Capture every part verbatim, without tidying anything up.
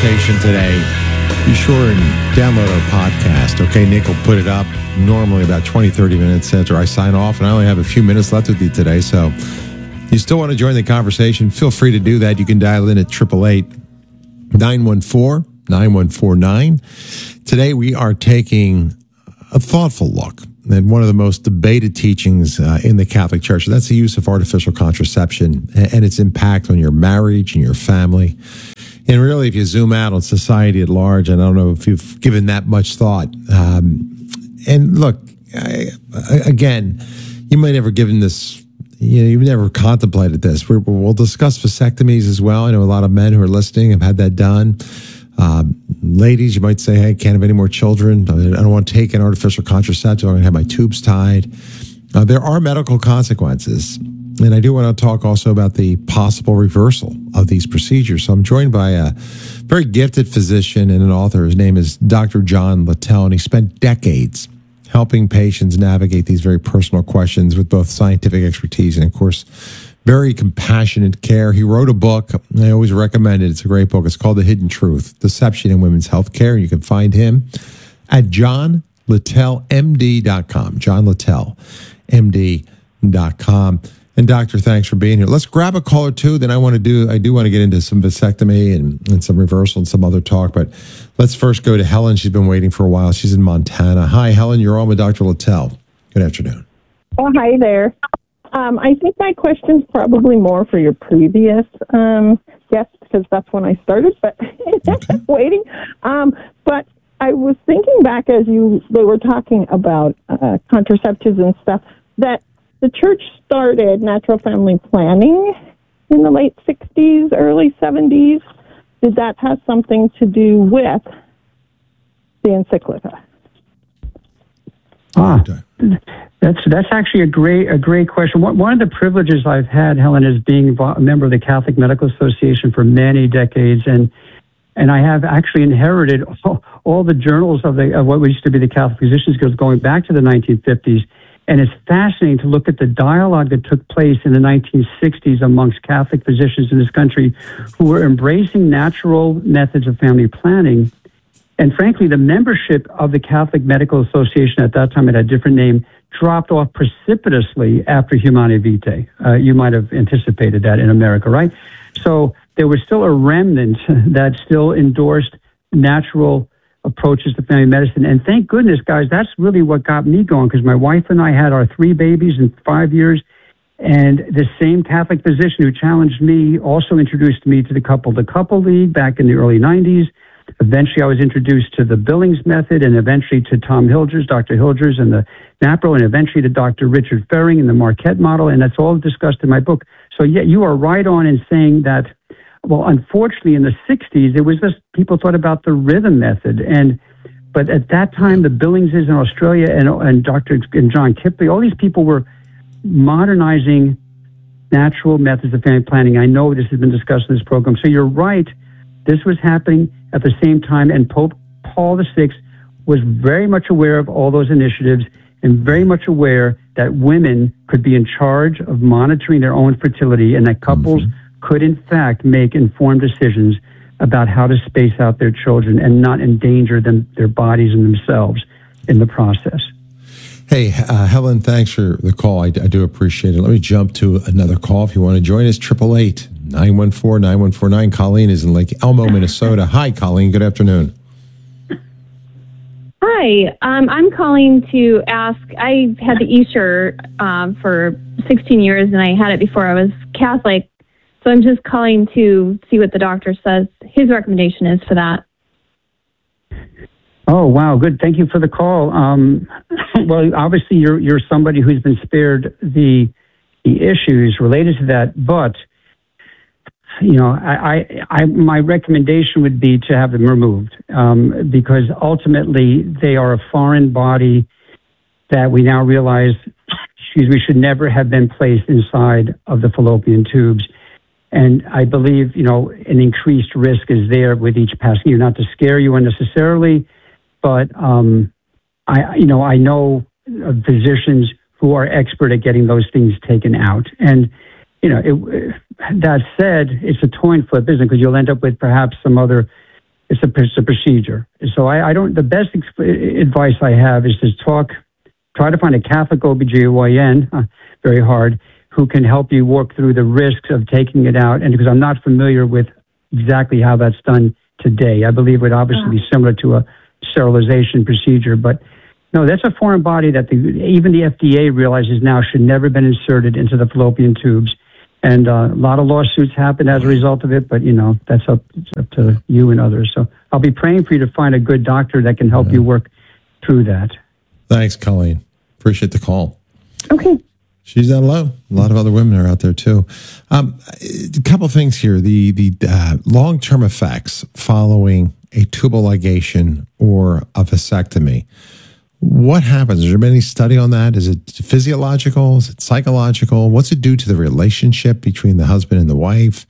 conversation today, be sure and download our podcast. Okay, Nick will put it up normally about twenty, thirty minutes after I sign off, and I only have a few minutes left with you today. So you still want to join the conversation, feel free to do that. You can dial in at eight eight eight, nine one four, nine one four nine. Today we are taking a thoughtful look at one of the most debated teachings uh, in the Catholic Church. That's the use of artificial contraception and its impact on your marriage and your family. And really, if you zoom out on society at large, and I don't know if you've given that much thought. Um, and look, I, again, you might never given this, you know, you've never contemplated this. We're, we'll discuss vasectomies as well. I know a lot of men who are listening have had that done. Um, ladies, you might say, hey, I can't have any more children. I don't want to take an artificial contraceptive. I'm going to have my tubes tied. Uh, there are medical consequences. And I do want to talk also about the possible reversal of these procedures. So I'm joined by a very gifted physician and an author. His name is Doctor John Littell, and he spent decades helping patients navigate these very personal questions with both scientific expertise and, of course, very compassionate care. He wrote a book. I always recommend it. It's a great book. It's called The Hidden Truth, Deception in Women's Healthcare. You can find him at john littell m d dot com, john littell m d dot com. And doctor, thanks for being here. Let's grab a call or two. Then I want to do, I do want to get into some vasectomy and, and some reversal and some other talk. But let's first go to Helen. She's been waiting for a while. She's in Montana. Hi, Helen. You're on with Doctor Littell. Good afternoon. Oh, hi there. Um, I think my question's probably more for your previous um, guest because that's when I started, but okay. waiting. Um, but I was thinking back as you they were talking about uh, contraceptives and stuff that the church started natural family planning in the late sixties, early seventies. Did that have something to do with the encyclica? Ah, that's that's actually a great a great question. One, one of the privileges I've had, Helen, is being a member of the Catholic Medical Association for many decades, and and I have actually inherited all, all the journals of the of what used to be the Catholic Physicians Guild going back to the nineteen fifties. And it's fascinating to look at the dialogue that took place in the nineteen sixties amongst Catholic physicians in this country who were embracing natural methods of family planning. And frankly, the membership of the Catholic Medical Association at that time, it had a different name, dropped off precipitously after Humanae Vitae. Uh, you might have anticipated that in America, right? So there was still a remnant that still endorsed natural approaches to family medicine. And thank goodness, guys, that's really what got me going, because my wife and I had our three babies in five years. And the same Catholic physician who challenged me also introduced me to the Couple to Couple League back in the early nineties. Eventually, I was introduced to the Billings method, and eventually to Tom Hilgers, Doctor Hilgers, and the NAPRO, and eventually to Doctor Richard Ferring and the Marquette model. And that's all discussed in my book. So yeah, you are right on in saying that. Well, unfortunately, in the sixties, it was just people thought about the rhythm method, and but at that time, the Billingses in Australia and and Doctor and John Kipley, all these people were modernizing natural methods of family planning. I know this has been discussed in this program, so you're right. This was happening at the same time, and Pope Paul the Sixth was very much aware of all those initiatives and very much aware that women could be in charge of monitoring their own fertility, and that couples mm-hmm. could, in fact, make informed decisions about how to space out their children and not endanger them, their bodies and themselves in the process. Hey, uh, Helen, thanks for the call. I, I do appreciate it. Let me jump to another call. If you want to join us, eight eight eight, nine one four, nine one four nine. Colleen is in Lake Elmo, Minnesota. Hi, Colleen. Good afternoon. Hi, um, I'm calling to ask. I had the E-shirt um, for sixteen years, and I had it before I was Catholic. So I'm just calling to see what the doctor says his recommendation is for that. Oh, wow. Good. Thank you for the call. Um, well, obviously, you're you're somebody who's been spared the the issues related to that. But, you know, I, I, I my recommendation would be to have them removed um, because ultimately they are a foreign body that we now realize, excuse me, should never have been placed inside of the fallopian tubes. And I believe, you know, an increased risk is there with each passing year, not to scare you unnecessarily, but, um, I, you know, I know physicians who are expert at getting those things taken out. And, you know, it, that said, it's a toy and flip, isn't it? Because you'll end up with perhaps some other it's a, it's a procedure. So I, I don't. The best ex- advice I have is to talk, try to find a Catholic O B G Y N, uh, very hard, who can help you work through the risks of taking it out. And because I'm not familiar with exactly how that's done today, I believe it would obviously be similar to a sterilization procedure, but no, that's a foreign body that the, even the F D A realizes now should never have been inserted into the fallopian tubes. And uh, a lot of lawsuits happen as a result of it, but, you know, that's up, up to you and others. So I'll be praying for you to find a good doctor that can help yeah. you work through that. Thanks, Colleen. Appreciate the call. Okay. She's not alone. A lot of other women are out there, too. Um, a couple things here. The, the uh, long-term effects following a tubal ligation or a vasectomy. What happens? Has there been any study on that? Is it physiological? Is it psychological? What's it do to the relationship between the husband and the wife?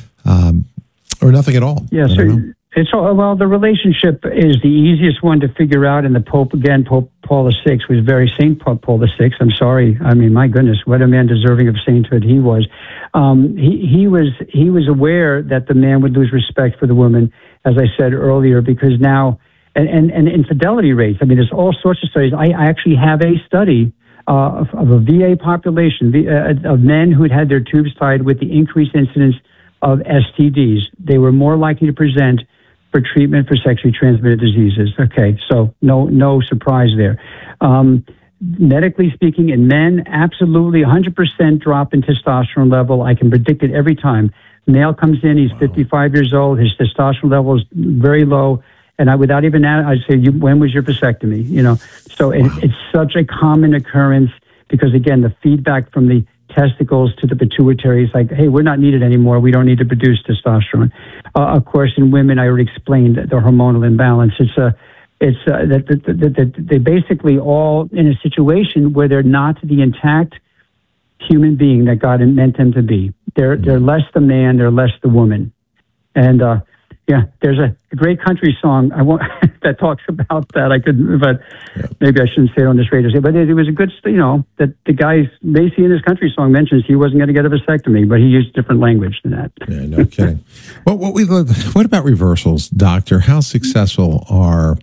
Um, or nothing at all? Yeah, so it's all, well, the relationship is the easiest one to figure out. And the Pope, again, Pope Paul the Sixth was very Saint Paul the Sixth. I'm sorry. I mean, my goodness, what a man deserving of sainthood he was. Um, he, he was he was aware that the man would lose respect for the woman, as I said earlier, because now. And, and, and infidelity rates. I mean, there's all sorts of studies. I, I actually have a study uh, of, of a V A population uh, of men who had had their tubes tied with the increased incidence of S T Ds. They were more likely to present for treatment for sexually transmitted diseases. Okay, so no no surprise there. Um, medically speaking, in men, absolutely one hundred percent drop in testosterone level. I can predict it every time. Male comes in, he's wow. fifty-five years old, his testosterone level is very low. And I, without even, I'd say, you, when was your vasectomy? You know, so it, wow. it's such a common occurrence because, again, the feedback from the testicles to the pituitary is like, hey, we're not needed anymore. We don't need to produce testosterone. Uh, of course, in women, I already explained the hormonal imbalance. It's a, it's a, that, that, that, that they basically all in a situation where they're not the intact human being that God meant them to be. They're they're less the man, they're less the woman, and. uh Yeah, there's a, a great country song I won't, that talks about that. I could, but yeah. maybe I shouldn't say it on this radio. But it, it was a good, you know, that the guy Macy in his country song mentions he wasn't going to get a vasectomy, but he used different language than that. Yeah, no kidding. What what we what about reversals, doctor? How successful are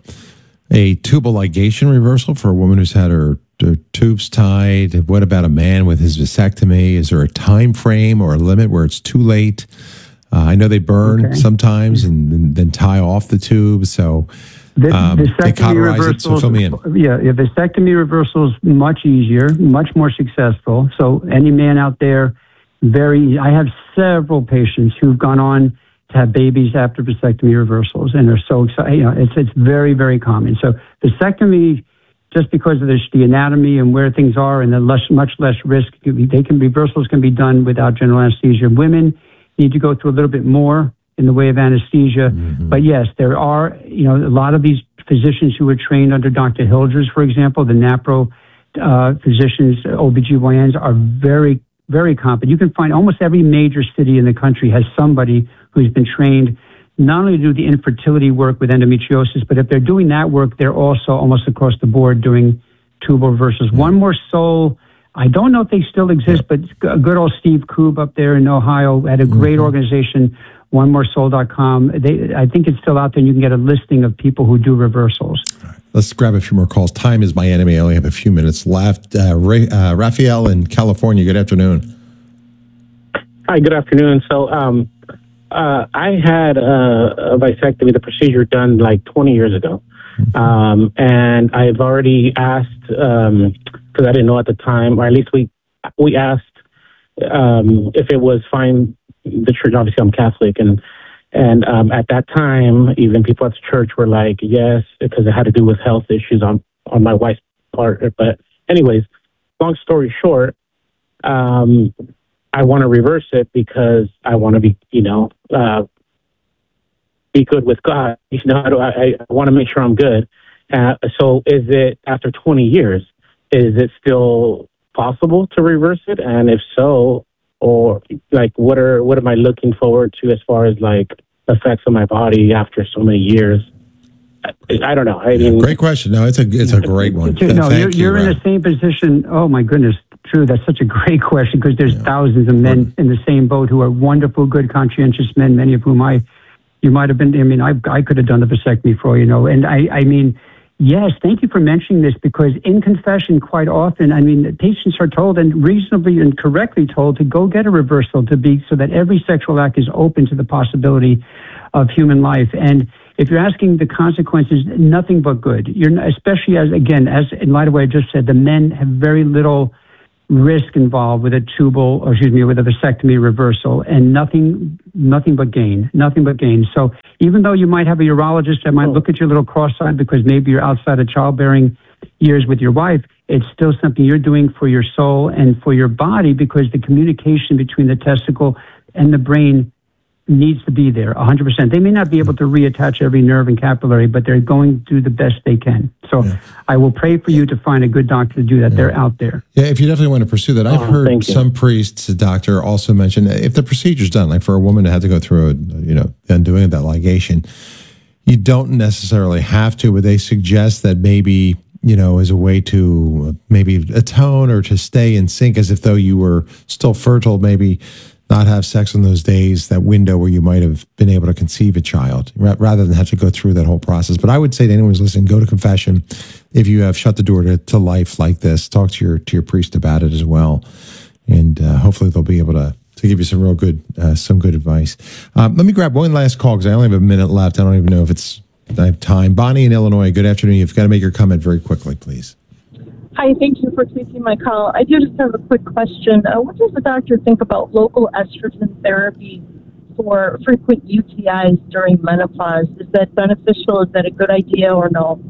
a tubal ligation reversal for a woman who's had her, her tubes tied? What about a man with his vasectomy? Is there a time frame or a limit where it's too late? Uh, I know they burn okay. sometimes and, and then tie off the tube, so um, the, they cauterize it. So fill me in. Yeah, yeah, vasectomy reversal is much easier, much more successful. So any man out there, very. I have several patients who've gone on to have babies after vasectomy reversals, and they're so excited. You know, it's it's very very common. So vasectomy, just because of the, the anatomy and where things are, and the less much less risk, they can reversals can be done without general anesthesia. Women need to go through a little bit more in the way of anesthesia. Mm-hmm. But yes, there are, you know, a lot of these physicians who were trained under Doctor Hildreth, for example, the NAPRO uh, physicians, O B G Y Ns are very, very competent. You can find almost every major city in the country has somebody who's been trained not only to do the infertility work with endometriosis, but if they're doing that work, they're also almost across the board doing tubal reversals. Mm-hmm. One More Soul, I don't know if they still exist, but good old Steve Koob up there in Ohio had a great mm-hmm. organization, one more soul dot com. They, I think it's still out there, and you can get a listing of people who do reversals. All right. Let's grab a few more calls. Time is my enemy. I only have a few minutes left. Uh, Ray, uh, Raphael in California, good afternoon. Hi, good afternoon. So um, uh, I had a, a vasectomy, the procedure done like twenty years ago. Mm-hmm. Um, and I've already asked... Um, because I didn't know at the time, or at least we we asked um, if it was fine. The church, obviously, I'm Catholic, and and um, at that time, even people at the church were like, yes, because it had to do with health issues on on my wife's part. But anyways, long story short, um, I want to reverse it because I want to be, you know, uh, be good with God. You know, I, I want to make sure I'm good. Uh, so, is it after twenty years? Is it still possible to reverse it? And if so, or like, what are what am I looking forward to as far as like effects on my body after so many years? I, I don't know. I mean, great question. No, it's a it's a great one. No, Thank you're, you, you're in the same position. Oh my goodness, true. That's such a great question because there's yeah. thousands of men in the same boat who are wonderful, good, conscientious men. Many of whom I You might have been, I mean, I, I could have done the vasectomy for you, you know, and I, I mean, yes, thank you for mentioning this, because in confession, quite often, I mean, patients are told, and reasonably and correctly told, to go get a reversal, to be so that every sexual act is open to the possibility of human life. And if you're asking the consequences, nothing but good. You're not, especially as, again, as in light of what I just said, the men have very little risk involved with a tubal, or excuse me, with a vasectomy reversal, and nothing, nothing but gain, nothing but gain. So even though you might have a urologist that might look at you a little cross-eyed because maybe you're outside of childbearing years with your wife, it's still something you're doing for your soul and for your body, because the communication between the testicle and the brain needs to be there one hundred percent. They may not be able to reattach every nerve and capillary, but they're going to do the best they can. So yeah. I will pray for you to find a good doctor to do that. Yeah. They're out there. Yeah, if you definitely want to pursue that. I've oh, heard some priests, doctor, also mention if the procedure's done, like for a woman to have to go through, a, you know, undoing of that ligation, you don't necessarily have to, but they suggest that maybe, you know, as a way to maybe atone or to stay in sync, as if though you were still fertile, maybe not have sex in those days, that window where you might have been able to conceive a child, rather than have to go through that whole process. But I would say to anyone who's listening, go to confession. If you have shut the door to, to life like this, talk to your to your priest about it as well. And uh, hopefully they'll be able to, to give you some real good, uh, some good advice. Um, let me grab one last call, because I only have a minute left. I don't even know if it's I have time. Bonnie in Illinois, good afternoon. You've got to make your comment very quickly, please. Hi, thank you for taking my call. I do just have a quick question. Uh, what does the doctor think about local estrogen therapy for frequent U T Is during menopause? Is that beneficial? Is that a good idea or no?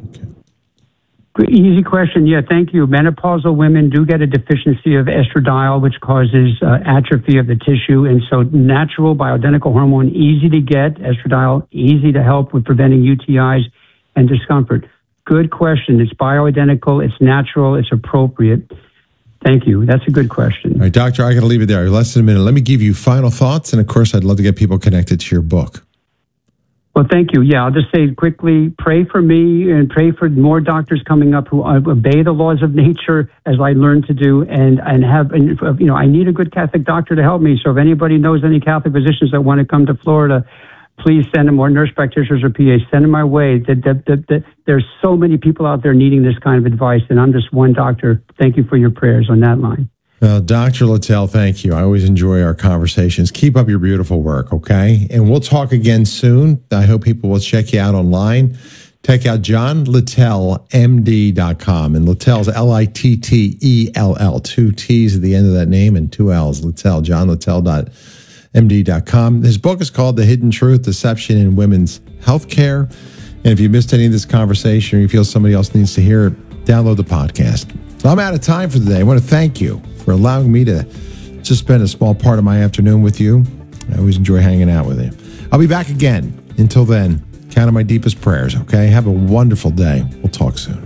Easy question. Yeah, thank you. Menopausal women do get a deficiency of estradiol, which causes uh, atrophy of the tissue. And so natural bioidentical hormone, easy to get, estradiol, easy to help with preventing U T Is and discomfort. Good question. It's bioidentical, it's natural, it's appropriate. Thank you. That's a good question. All right, doctor, I got to leave it there. Less than a minute. Let me give you final thoughts. And of course, I'd love to get people connected to your book. Well, thank you. Yeah, I'll just say quickly, pray for me and pray for more doctors coming up who obey the laws of nature as I learned to do, and, and have, and, you know, I need a good Catholic doctor to help me. So if anybody knows any Catholic physicians that want to come to Florida, please send them, or nurse practitioners or P As, send them my way. That, that, that, that, there's so many people out there needing this kind of advice, and I'm just one doctor. Thank you for your prayers on that line. Well, Doctor Littell, thank you. I always enjoy our conversations. Keep up your beautiful work, okay? And we'll talk again soon. I hope people will check you out online. Check out john littell m d dot com. And Littell's L I T T E L L, two T's at the end of that name and two L's. Littell, john littell dot m d dot com. His book is called The Hidden Truth, Deception in Women's Healthcare. And if you missed any of this conversation, or you feel somebody else needs to hear it, download the podcast. So I'm out of time for today. I want to thank you for allowing me to just spend a small part of my afternoon with you. I always enjoy hanging out with you. I'll be back again. Until then, count on my deepest prayers, okay? Have a wonderful day. We'll talk soon.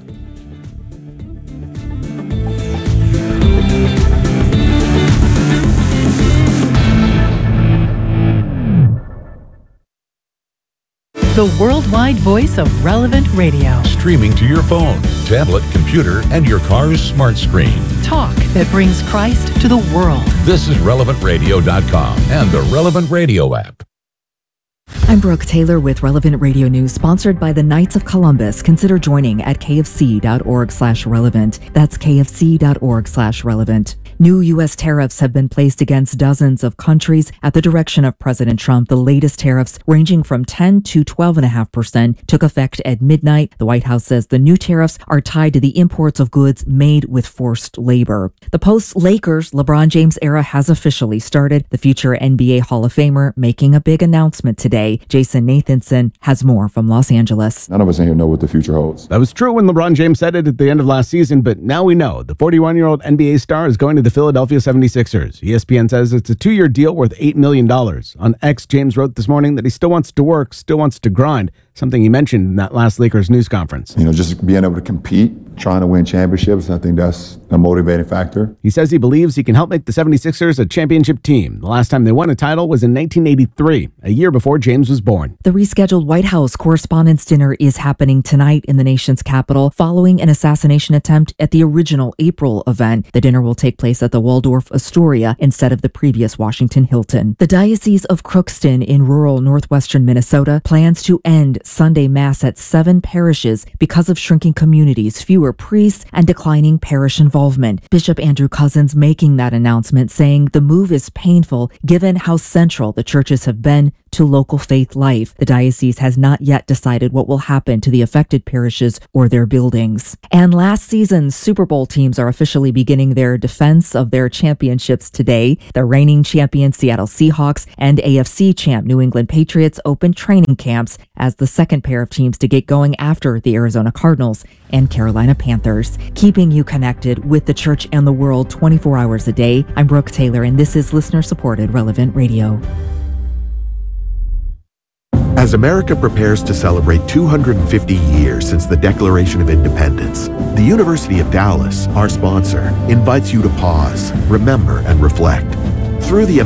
The worldwide voice of Relevant Radio. Streaming to your phone, tablet, computer, and your car's smart screen. Talk that brings Christ to the world. This is relevant radio dot com and the Relevant Radio app. I'm Brooke Taylor with Relevant Radio News, sponsored by the Knights of Columbus. Consider joining at kfc.org slash relevant. That's kfc.org slash relevant. New U S tariffs have been placed against dozens of countries at the direction of President Trump. The latest tariffs, ranging from ten to twelve point five percent, took effect at midnight. The White House says the new tariffs are tied to the imports of goods made with forced labor. The post-Lakers LeBron James era has officially started. The future N B A Hall of Famer making a big announcement today. Jason Nathanson has more from Los Angeles. None of us in here know what the future holds. That was true when LeBron James said it at the end of last season, but now we know. The forty-one-year-old N B A star is going to the Philadelphia seventy-sixers. E S P N says it's a two-year deal worth eight million dollars. On X, James wrote this morning that he still wants to work, still wants to grind. something he mentioned in that last Lakers news conference. You know, just being able to compete, trying to win championships, I think that's a motivating factor. He says he believes he can help make the seventy-sixers a championship team. The last time they won a title was in nineteen eighty-three, a year before James was born. The rescheduled White House Correspondents' Dinner is happening tonight in the nation's capital following an assassination attempt at the original April event. The dinner will take place at the Waldorf Astoria instead of the previous Washington Hilton. The Diocese of Crookston in rural northwestern Minnesota plans to end Sunday Mass at seven parishes because of shrinking communities, fewer priests, and declining parish involvement. Bishop Andrew Cousins making that announcement, saying the move is painful given how central the churches have been to local faith life. The diocese has not yet decided what will happen to the affected parishes or their buildings. And last season's Super Bowl teams are officially beginning their defense of their championships today. The reigning champion Seattle Seahawks and A F C champ New England Patriots open training camps as the second pair of teams to get going after the Arizona Cardinals and Carolina Panthers. Keeping you connected with the church and the world twenty-four hours a day, I'm Brooke Taylor, and this is listener-supported Relevant Radio. As America prepares to celebrate two hundred fifty years since the Declaration of Independence, the University of Dallas, our sponsor, invites you to pause, remember, and reflect. Through the